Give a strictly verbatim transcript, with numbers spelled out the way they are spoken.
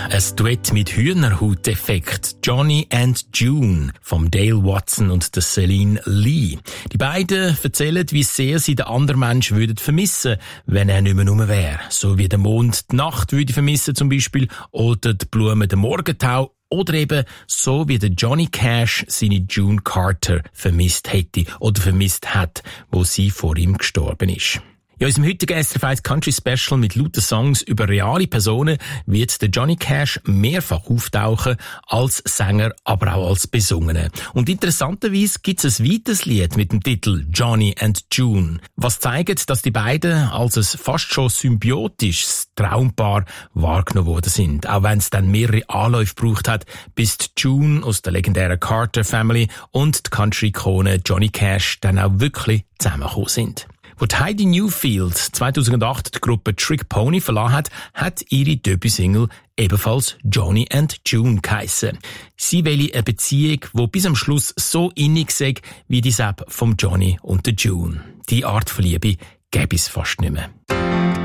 ein Duett mit Hühnerhauteffekt. Johnny and June vom Dale Watson und der Celine Lee. Die beiden erzählen, wie sehr sie den anderen Menschen würden vermissen, wenn er nicht mehr rum wäre. So wie der Mond die Nacht würde vermissen zum Beispiel, oder die Blumen den Morgentau. Oder eben so wie der Johnny Cash seine June Carter vermisst hätte oder vermisst hat, wo sie vor ihm gestorben ist. In unserem heutigen S R F eins Country Special mit lauten Songs über reale Personen wird der Johnny Cash mehrfach auftauchen, als Sänger, aber auch als Besungene. Und interessanterweise gibt es ein weiteres Lied mit dem Titel Johnny and June, was zeigt, dass die beiden als ein fast schon symbiotisches Traumpaar wahrgenommen worden sind, auch wenn es dann mehrere Anläufe gebraucht hat, bis die June aus der legendären Carter Family und die Country-Ikone Johnny Cash dann auch wirklich zusammengekommen sind. Wo Heidi Newfield zweitausendacht die Gruppe Trick Pony verlassen hat, hat ihre Debütsingle ebenfalls Johnny and June geheissen. Sie will eine Beziehung, die bis am Schluss so innig sei wie die Sepp vom Johnny und der June. Die Art von Liebe gäbe es fast nicht mehr.